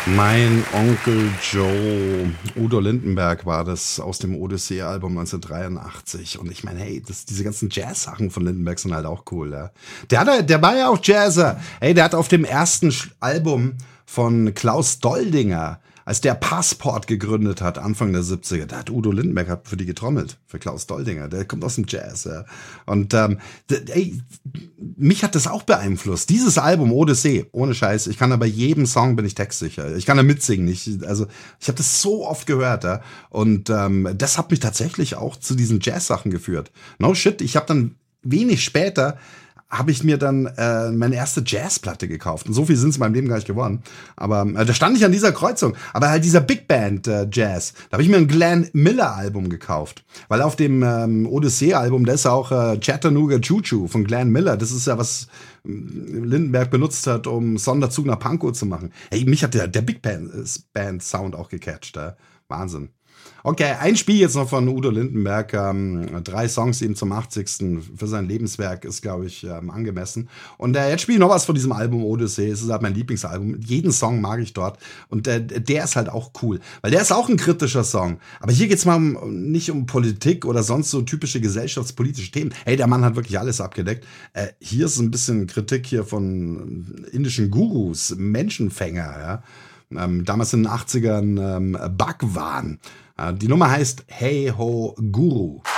Mein Onkel Joe, Udo Lindenberg war das aus dem Odyssee-Album 1983. Und ich meine, hey, diese ganzen Jazz-Sachen von Lindenberg sind halt auch cool. Ja? Der war ja auch Jazzer. Hey, der hat auf dem ersten Album von Klaus Doldinger, als der Passport gegründet hat, Anfang der 70er, da hat Udo Lindenberg für die getrommelt, für Klaus Doldinger. Der kommt aus dem Jazz. Ja. Und ey, mich hat das auch beeinflusst. Dieses Album, Odyssee, ohne Scheiß. Ich kann da bei jedem Song, bin ich textsicher. Ich kann da mitsingen. Ich habe das so oft gehört. Ja. Und das hat mich tatsächlich auch zu diesen Jazz-Sachen geführt. No shit, ich habe dann wenig später habe ich mir dann meine erste Jazzplatte gekauft. Und so viel sind es in meinem Leben gar nicht geworden. Aber da stand ich an dieser Kreuzung. Aber halt dieser Big Band Jazz. Da habe ich mir ein Glenn Miller Album gekauft. Weil auf dem Odyssee-Album, da ist auch Chattanooga Choo Choo von Glenn Miller. Das ist ja, was Lindenberg benutzt hat, um Sonderzug nach Pankow zu machen. Hey, mich hat der Big Band Sound auch gecatcht. Wahnsinn. Okay, ein Spiel jetzt noch von Udo Lindenberg. 3 Songs eben zum 80. für sein Lebenswerk ist, glaube ich, angemessen. Und jetzt spiele ich noch was von diesem Album Odyssey. Es ist halt mein Lieblingsalbum. Jeden Song mag ich dort. Und der ist halt auch cool. Weil der ist auch ein kritischer Song. Aber hier geht's mal nicht um Politik oder sonst so typische gesellschaftspolitische Themen. Hey, der Mann hat wirklich alles abgedeckt. Hier ist ein bisschen Kritik hier von indischen Gurus, Menschenfänger, ja. Damals in den 80ern Bhagwan. Die Nummer heißt Hey Ho Guru.